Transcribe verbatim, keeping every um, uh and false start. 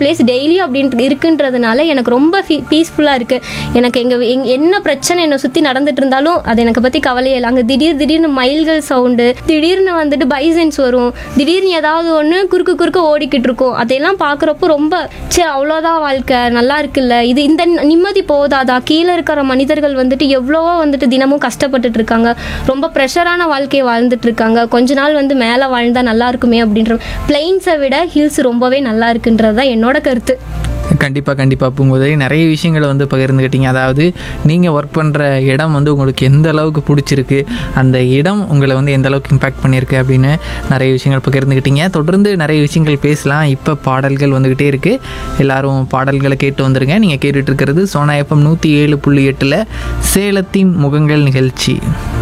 Place டெய்லியும் அப்படின்ட்டு இருக்குன்றதுனால எனக்கு ரொம்ப பீஸ்ஃபுல்லாக இருக்குது. எனக்கு எங்கள் எங் என்ன பிரச்சனை என்னை சுற்றி நடந்துட்டு இருந்தாலும் அது எனக்கு பற்றி கவலையே இல்லை. அங்கே திடீர் திடீர்னு மயில்கள் சவுண்டு, திடீர்னு வந்துட்டு பைசன்ஸ் வரும், திடீர்னு ஏதாவது ஒன்று குறுக்கு குறுக்க ஓடிக்கிட்டு இருக்கும். அதையெல்லாம் பார்க்குறப்போ ரொம்ப சரி அவ்வளோதான் வாழ்க்கை நல்லா இருக்குல்ல, இது இந்த நிம்மதி போதாதா, கீழே இருக்கிற மனிதர்கள் வந்துட்டு எவ்வளவோ வந்துட்டு தினமும் கஷ்டப்பட்டுட்டு இருக்காங்க, ரொம்ப ப்ரெஷரான வாழ்க்கையை வாழ்ந்துட்டு இருக்காங்க, கொஞ்ச நாள் வந்து மேலே வாழ்ந்தால் நல்லா இருக்குமே அப்படின்ற பிளெயின்ஸை விட ஹில்ஸ் ரொம்பவே நல்லா இருக்குன்றது தான் என்னோட கருத்து. கண்டிப்பாக கண்டிப்பாக பூங்குழலி நிறைய விஷயங்களை வந்து பகிர்ந்துக்கிட்டீங்க. அதாவது நீங்கள் ஒர்க் பண்ணுற இடம் வந்து உங்களுக்கு எந்த அளவுக்கு பிடிச்சிருக்கு, அந்த இடம் உங்களை வந்து எந்த அளவுக்கு இம்பேக்ட் பண்ணியிருக்கு அப்படின்னு நிறைய விஷயங்கள் பகிர்ந்துக்கிட்டீங்க. தொடர்ந்து நிறைய விஷயங்கள் பேசலாம். இப்போ பாடல்கள் வந்துக்கிட்டே இருக்குது, எல்லோரும் பாடல்களை கேட்டு வந்துருங்க. நீங்கள் கேட்டுட்டு இருக்கிறது சோனா எஃப்எம் நூற்றி ஏழு புள்ளி எட்டில் சேலத்தின் முகங்கள் நிகழ்ச்சி.